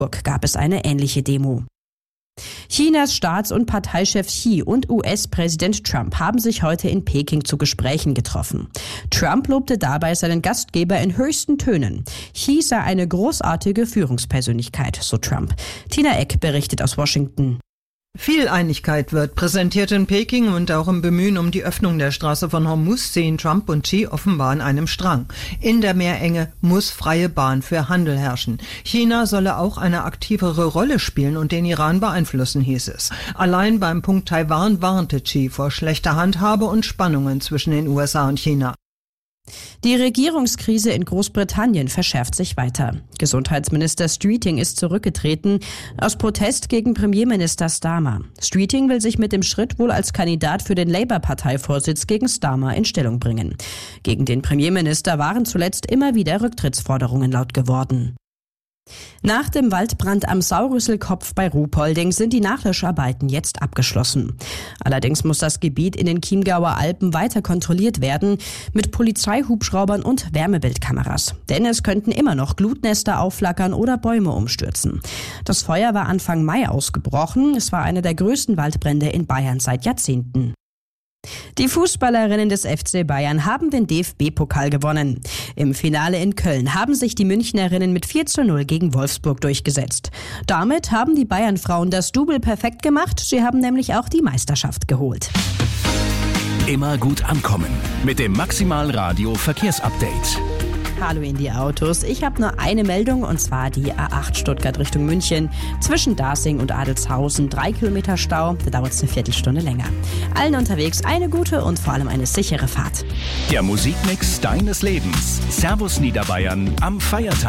gab es eine ähnliche Demo. Chinas Staats- und Parteichef Xi und US-Präsident Trump haben sich heute in Peking zu Gesprächen getroffen. Trump lobte dabei seinen Gastgeber in höchsten Tönen. Xi sei eine großartige Führungspersönlichkeit, so Trump. Tina Eck berichtet aus Washington. Viel Einigkeit wird präsentiert in Peking und auch im Bemühen um die Öffnung der Straße von Hormuz ziehen Trump und Xi offenbar an einem Strang. In der Meerenge muss freie Bahn für Handel herrschen. China solle auch eine aktivere Rolle spielen und den Iran beeinflussen, hieß es. Allein beim Punkt Taiwan warnte Xi vor schlechter Handhabe und Spannungen zwischen den USA und China. Die Regierungskrise in Großbritannien verschärft sich weiter. Gesundheitsminister Streeting ist zurückgetreten aus Protest gegen Premierminister Starmer. Streeting will sich mit dem Schritt wohl als Kandidat für den Labour-Parteivorsitz gegen Starmer in Stellung bringen. Gegen den Premierminister waren zuletzt immer wieder Rücktrittsforderungen laut geworden. Nach dem Waldbrand am Saurüsselkopf bei Ruhpolding sind die Nachlöscharbeiten jetzt abgeschlossen. Allerdings muss das Gebiet in den Chiemgauer Alpen weiter kontrolliert werden mit Polizeihubschraubern und Wärmebildkameras. Denn es könnten immer noch Glutnester aufflackern oder Bäume umstürzen. Das Feuer war Anfang Mai ausgebrochen. Es war einer der größten Waldbrände in Bayern seit Jahrzehnten. Die Fußballerinnen des FC Bayern haben den DFB-Pokal gewonnen. Im Finale in Köln haben sich die Münchnerinnen mit 4:0 gegen Wolfsburg durchgesetzt. Damit haben die Bayern-Frauen das Double perfekt gemacht. Sie haben nämlich auch die Meisterschaft geholt. Immer gut ankommen mit dem Maximal Radio Verkehrsupdate. Hallo in die Autos. Ich habe nur eine Meldung und zwar die A8 Stuttgart Richtung München. Zwischen Dasing und Adelshausen 3 Kilometer Stau. Da dauert es eine Viertelstunde länger. Allen unterwegs eine gute und vor allem eine sichere Fahrt. Der Musikmix deines Lebens. Servus Niederbayern am Feiertag.